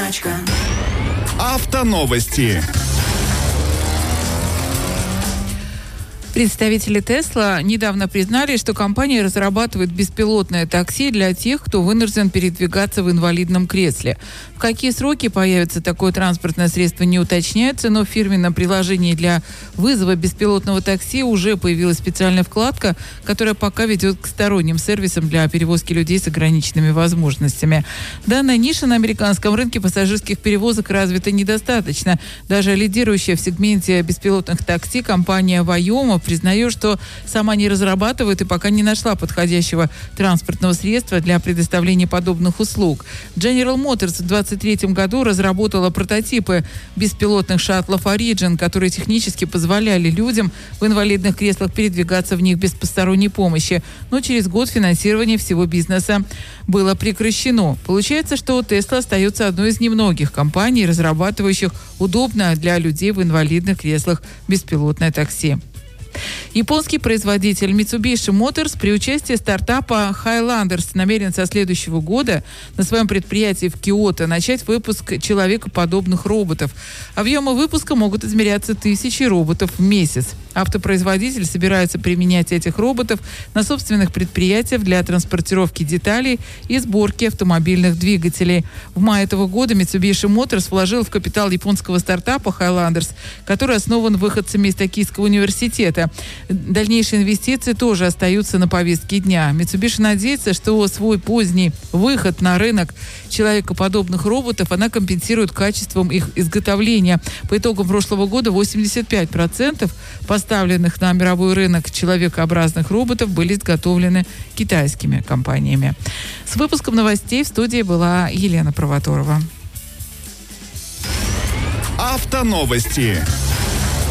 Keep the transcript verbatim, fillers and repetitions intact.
Заначка. Автоновости. Представители Tesla недавно признали, что компания разрабатывает беспилотное такси для тех, кто вынужден передвигаться в инвалидном кресле. В какие сроки появится такое транспортное средство, не уточняется, но в фирменном приложении для вызова беспилотного такси уже появилась специальная вкладка, которая пока ведет к сторонним сервисам для перевозки людей с ограниченными возможностями. Данная ниша на американском рынке пассажирских перевозок развита недостаточно. Даже лидирующая в сегменте беспилотных такси компания Waymo признает, что сама не разрабатывает и пока не нашла подходящего транспортного средства для предоставления подобных услуг. General Motors в двадцать третьем году разработала прототипы беспилотных шаттлов Origin, которые технически позволяли людям в инвалидных креслах передвигаться в них без посторонней помощи. Но через год финансирование всего бизнеса было прекращено. Получается, что Tesla остается одной из немногих компаний, разрабатывающих удобное для людей в инвалидных креслах беспилотное такси. Японский производитель Mitsubishi Motors при участии стартапа Highlanders намерен со следующего года на своем предприятии в Киото начать выпуск человекоподобных роботов. Объемы выпуска могут измеряться тысячей роботов в месяц. Автопроизводитель собирается применять этих роботов на собственных предприятиях для транспортировки деталей и сборки автомобильных двигателей. В мае этого года Mitsubishi Motors вложил в капитал японского стартапа Highlanders, который основан выходцами из Токийского университета. Дальнейшие инвестиции тоже остаются на повестке дня. Mitsubishi надеется, что свой поздний выход на рынок человекоподобных роботов она компенсирует качеством их изготовления. По итогам прошлого года восемьдесят пять процентов поставленных на мировой рынок человекообразных роботов были изготовлены китайскими компаниями. С выпуском новостей в студии была Елена Провоторова. Автоновости.